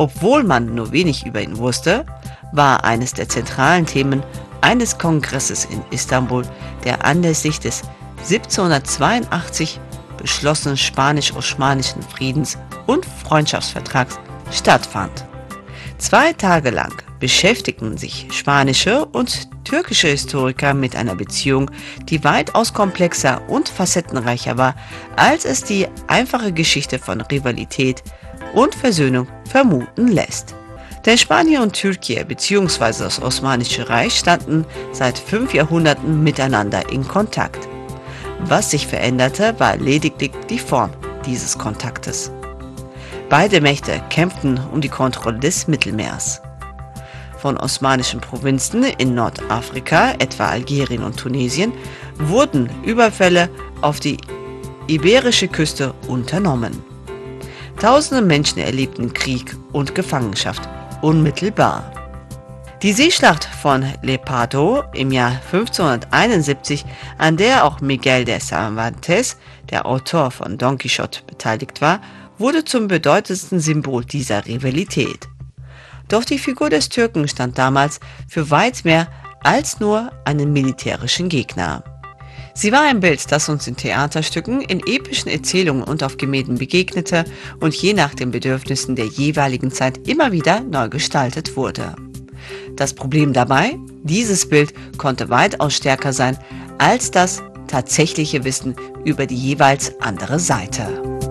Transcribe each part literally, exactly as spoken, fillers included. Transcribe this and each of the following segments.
Obwohl man nur wenig über ihn wusste, war eines der zentralen Themen eines Kongresses in Istanbul, der anlässlich des siebzehnhundertzweiundachtzig beschlossenen Spanisch-Osmanischen Friedens- und Freundschaftsvertrags stattfand. Zwei Tage lang beschäftigten sich spanische und türkische Historiker mit einer Beziehung, die weitaus komplexer und facettenreicher war, als es die einfache Geschichte von Rivalität und Versöhnung vermuten lässt. Denn Spanien und Türkei bzw. das Osmanische Reich standen seit fünf Jahrhunderten miteinander in Kontakt. Was sich veränderte, war lediglich die Form dieses Kontaktes. Beide Mächte kämpften um die Kontrolle des Mittelmeers. Von osmanischen Provinzen in Nordafrika, etwa Algerien und Tunesien, wurden Überfälle auf die iberische Küste unternommen. Tausende Menschen erlebten Krieg und Gefangenschaft unmittelbar. Die Seeschlacht von Lepanto im Jahr fünfzehnhunderteinundsiebzig, an der auch Miguel de Cervantes, der Autor von Don Quixote, beteiligt war, wurde zum bedeutendsten Symbol dieser Rivalität. Doch die Figur des Türken stand damals für weit mehr als nur einen militärischen Gegner. Sie war ein Bild, das uns in Theaterstücken, in epischen Erzählungen und auf Gemälden begegnete und je nach den Bedürfnissen der jeweiligen Zeit immer wieder neu gestaltet wurde. Das Problem dabei: Dieses Bild konnte weitaus stärker sein als das tatsächliche Wissen über die jeweils andere Seite.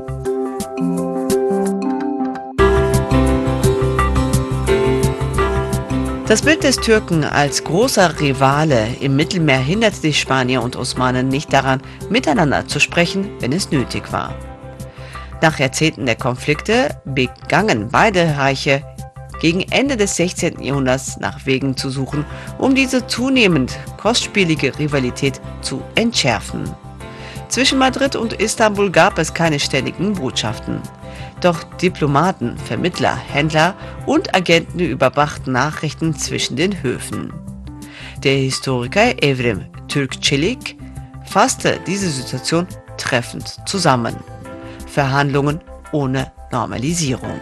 Das Bild des Türken als großer Rivale im Mittelmeer hinderte die Spanier und Osmanen nicht daran, miteinander zu sprechen, wenn es nötig war. Nach Jahrzehnten der Konflikte begannen beide Reiche gegen Ende des sechzehnten Jahrhunderts nach Wegen zu suchen, um diese zunehmend kostspielige Rivalität zu entschärfen. Zwischen Madrid und Istanbul gab es keine ständigen Botschaften. Doch Diplomaten, Vermittler, Händler und Agenten überbrachten Nachrichten zwischen den Höfen. Der Historiker Evrim Türkçelik fasste diese Situation treffend zusammen: Verhandlungen ohne Normalisierung.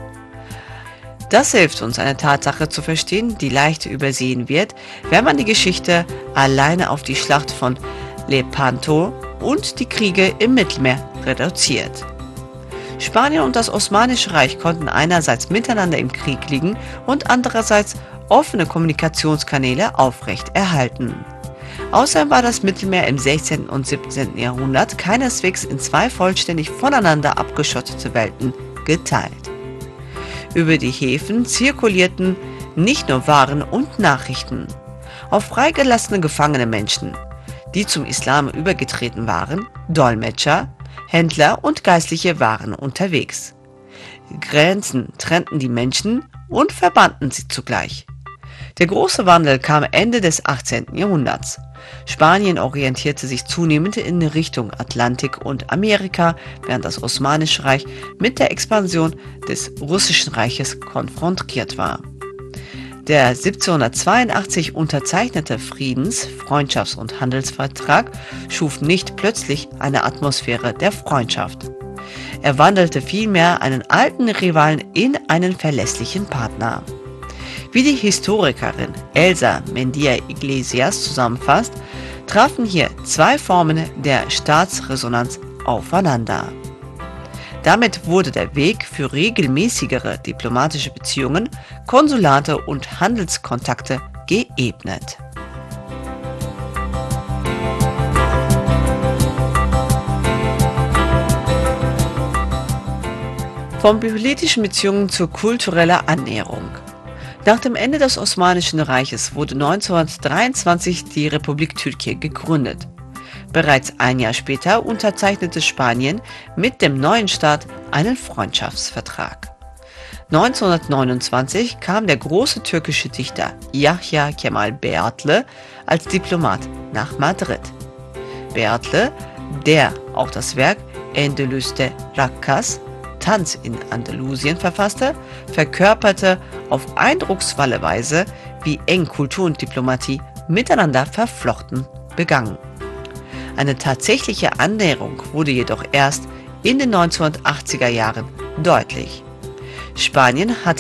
Das hilft uns, eine Tatsache zu verstehen, die leicht übersehen wird, wenn man die Geschichte alleine auf die Schlacht von Lepanto und die Kriege im Mittelmeer reduziert. Spanien und das Osmanische Reich konnten einerseits miteinander im Krieg liegen und andererseits offene Kommunikationskanäle aufrechterhalten. Außerdem war das Mittelmeer im sechzehnten und siebzehnten Jahrhundert keineswegs in zwei vollständig voneinander abgeschottete Welten geteilt. Über die Häfen zirkulierten nicht nur Waren und Nachrichten. Auf freigelassene gefangene Menschen, die zum Islam übergetreten waren, Dolmetscher, Händler und Geistliche waren unterwegs. Grenzen trennten die Menschen und verbanden sie zugleich. Der große Wandel kam Ende des achtzehnten Jahrhunderts. Spanien orientierte sich zunehmend in Richtung Atlantik und Amerika, während das Osmanische Reich mit der Expansion des Russischen Reiches konfrontiert war. Der siebzehnhundertzweiundachtzig unterzeichnete Friedens-, Freundschafts- und Handelsvertrag schuf nicht plötzlich eine Atmosphäre der Freundschaft. Er wandelte vielmehr einen alten Rivalen in einen verlässlichen Partner. Wie die Historikerin Elsa Mendia Iglesias zusammenfasst, trafen hier zwei Formen der Staatsresonanz aufeinander. Damit wurde der Weg für regelmäßigere diplomatische Beziehungen, Konsulate und Handelskontakte geebnet. Von politischen Beziehungen zur kulturellen Annäherung. Nach dem Ende des Osmanischen Reiches wurde neunzehnhundertdreiundzwanzig die Republik Türkei gegründet. Bereits ein Jahr später unterzeichnete Spanien mit dem neuen Staat einen Freundschaftsvertrag. neunzehnhundertneunundzwanzig kam der große türkische Dichter Yahya Kemal Beyatlı als Diplomat nach Madrid. Beyatlı, der auch das Werk Endülüs'te Rakkas, Tanz in Andalusien, verfasste, verkörperte auf eindrucksvolle Weise, wie eng Kultur und Diplomatie miteinander verflochten begangen. Eine tatsächliche Annäherung wurde jedoch erst in den neunzehnhundertachtziger Jahren deutlich. Spanien hatte